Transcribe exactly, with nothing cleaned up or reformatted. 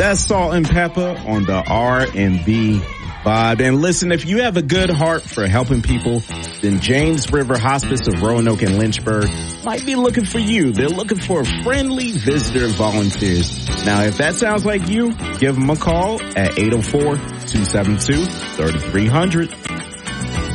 That's Salt and Pepper on the R and B vibe. And listen, if you have a good heart for helping people, then James River Hospice of Roanoke and Lynchburg might be looking for you. They're looking for friendly visitor volunteers. Now, if that sounds like you, give them a call at eight oh four, two seven two, three three zero zero.